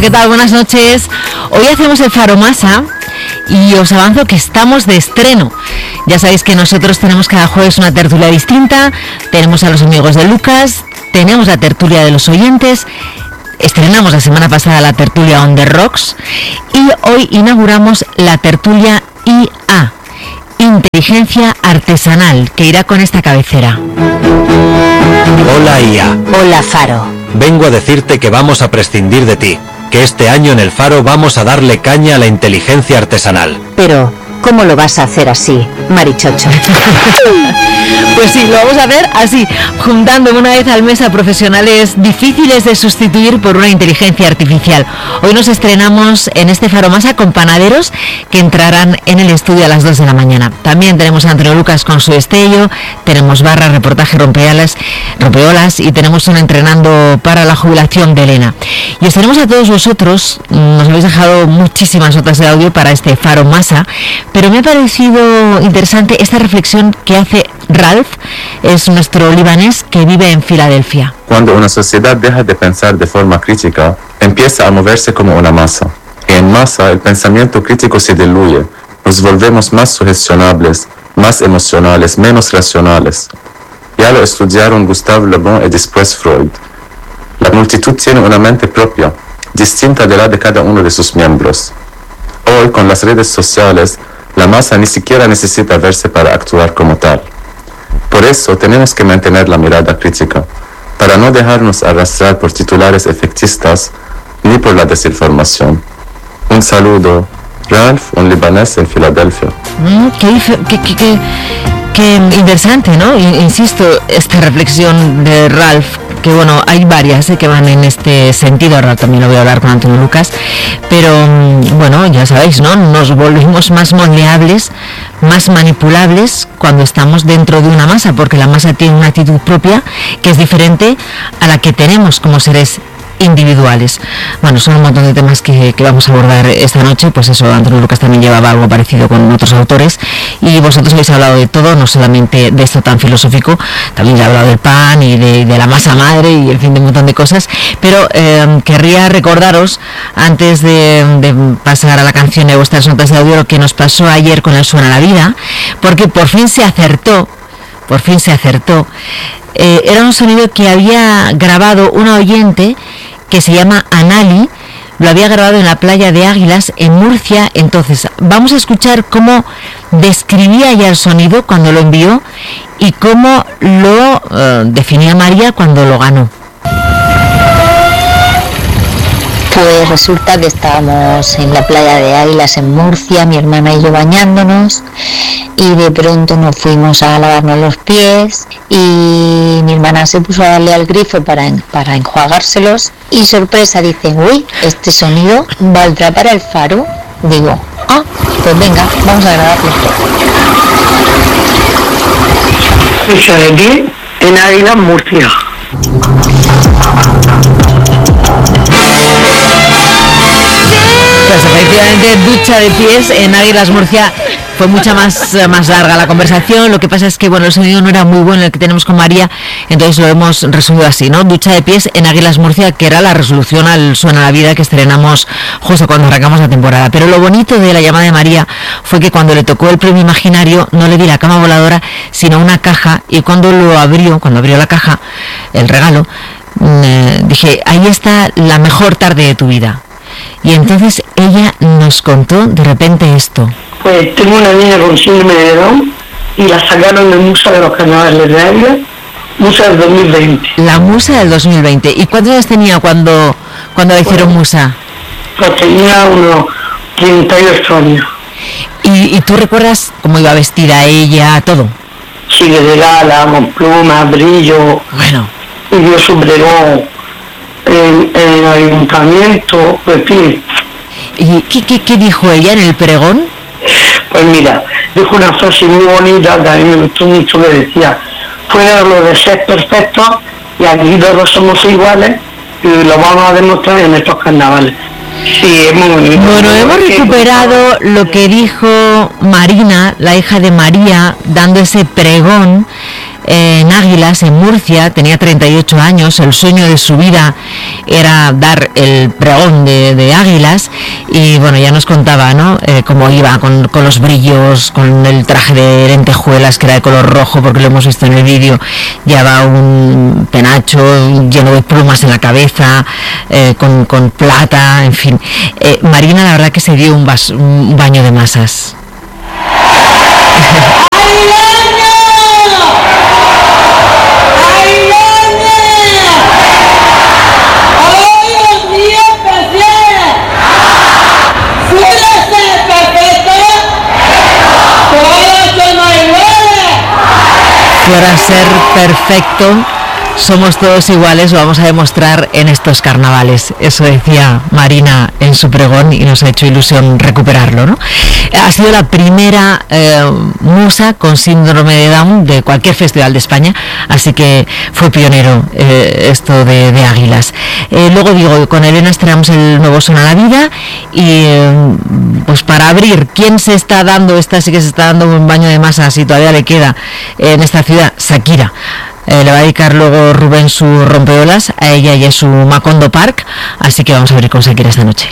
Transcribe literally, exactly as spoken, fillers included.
¿qué tal? Buenas noches. Hoy hacemos el Faro Masa y os avanzo que estamos de estreno. Ya sabéis que nosotros tenemos cada jueves una tertulia distinta, tenemos a los amigos de Lucas, tenemos la tertulia de los oyentes, estrenamos la semana pasada la tertulia On The Rocks y hoy inauguramos la tertulia I A, Inteligencia Artesanal, que irá con esta cabecera. Hola I A. Hola Faro. Vengo a decirte que vamos a prescindir de ti, que este año en el Faro vamos a darle caña a la inteligencia artesanal. Pero, ¿cómo lo vas a hacer así, Marichocho? Pues sí, lo vamos a hacer así, juntando una vez al mes a profesionales difíciles de sustituir por una inteligencia artificial. Hoy nos estrenamos en este Faro Masa con panaderos que entrarán en el estudio a las dos de la mañana. También tenemos a Antonio Lucas con su destello, tenemos barra, reportaje, rompeolas, rompeolas y tenemos un entrenando para la jubilación de Elena. Y os tenemos a todos vosotros, nos habéis dejado muchísimas notas de audio para este Faro Masa, pero me ha parecido interesante esta reflexión que hace Ralph, es nuestro libanés que vive en Filadelfia. Cuando una sociedad deja de pensar de forma crítica, empieza a moverse como una masa. Y en masa el pensamiento crítico se diluye, nos volvemos más sugestionables, más emocionales, menos racionales. Ya lo estudiaron Gustave Le Bon y después Freud. La multitud tiene una mente propia, distinta de la de cada uno de sus miembros. Hoy, con las redes sociales, la masa ni siquiera necesita verse para actuar como tal. Por eso tenemos que mantener la mirada crítica, para no dejarnos arrastrar por titulares efectistas ni por la desinformación. Un saludo, Ralph, un libanés en Filadelfia. Mm, qué, qué, qué, qué, qué interesante, ¿no? Insisto, esta reflexión de Ralph, que bueno, hay varias ¿eh? que van en este sentido. Ahora también lo voy a hablar con Antonio Lucas, pero bueno, ya sabéis, ¿no? Nos volvemos más moldeables, más manipulables cuando estamos dentro de una masa, porque la masa tiene una actitud propia que es diferente a la que tenemos como seres individuales. Bueno, son un montón de temas que, que vamos a abordar esta noche. Pues eso, Antonio Lucas también llevaba algo parecido con otros autores y vosotros habéis hablado de todo, no solamente de esto tan filosófico, también he hablado del pan y de, de la masa madre y en fin de un montón de cosas, pero eh, querría recordaros antes de, de pasar a la canción de vuestras notas de audio lo que nos pasó ayer con el Suena la Vida, porque por fin se acertó por fin se acertó eh, era un sonido que había grabado una oyente que se llama Anali, lo había grabado en la playa de Águilas en Murcia. Entonces vamos a escuchar cómo describía ya el sonido cuando lo envió y cómo lo uh, definía María cuando lo ganó. Pues resulta que estábamos en la playa de Águilas en Murcia, mi hermana y yo bañándonos, y de pronto nos fuimos a lavarnos los pies y mi hermana se puso a darle al grifo para, para enjuagárselos y sorpresa dice, uy, este sonido valdrá para el Faro. Digo, ah, pues venga, vamos a grabarlo. Estoy aquí en Águilas, Murcia. Pues efectivamente, ducha de pies en Águilas Murcia. Fue mucha más, más larga la conversación. Lo que pasa es que bueno, el sonido no era muy bueno el que tenemos con María, entonces lo hemos resumido así, ¿no? Ducha de pies en Águilas Murcia, que era la resolución al Suena la Vida que estrenamos justo cuando arrancamos la temporada. Pero lo bonito de la llamada de María fue que cuando le tocó el premio imaginario no le di la cama voladora, sino una caja, y cuando lo abrió, cuando abrió la caja, el regalo, eh, dije, ahí está la mejor tarde de tu vida. Y entonces ella nos contó de repente esto. Pues tengo una niña con síndrome de Down y la sacaron del Musa de los Carnavales de Águilas, Musa del dos mil veinte. La Musa del dos mil veinte. ¿Y cuántos años tenía cuando, cuando la hicieron pues, Musa? Pues tenía unos treinta y ocho años. ¿Y, ¿Y tú recuerdas cómo iba vestida ella, todo? Sí, de gala, con plumas, brillo. Bueno. Y dio su pregón en, en el ayuntamiento, pues sí. ¿Y qué, qué, qué dijo ella en el pregón? Pues mira, dijo una frase muy bonita que a mí me gustó mucho, que decía, fuera lo de ser perfectos y aquí todos somos iguales y lo vamos a demostrar en estos carnavales. Sí, es muy bonito. Bueno, hemos recuperado lo que dijo Marina, la hija de María, dando ese pregón en Águilas, en Murcia, tenía treinta y ocho años, el sueño de su vida era dar el pregón de, de Águilas, y bueno, ya nos contaba, ¿no?, eh, cómo iba con, con los brillos, con el traje de lentejuelas que era de color rojo, porque lo hemos visto en el vídeo, llevaba un penacho lleno de plumas en la cabeza, eh, con, con plata, en fin. Eh, Marina, la verdad que se dio un, vas, un baño de masas. Fuera ser perfecto, somos todos iguales, lo vamos a demostrar en estos carnavales. Eso decía Marina en su pregón y nos ha hecho ilusión recuperarlo, ¿no? Ha sido la primera eh, musa con síndrome de Down de cualquier festival de España, así que fue pionero eh, esto de, de Águilas. Eh, luego digo, con Elena estrenamos el nuevo Son a la Vida, y eh, pues para abrir, ¿quién se está dando, esta sí que se está dando un baño de masas y todavía le queda en esta ciudad? Shakira. Eh, le va a dedicar luego Rubén su rompeolas a ella y a su Macondo Park, así que vamos a abrir con Shakira esta noche.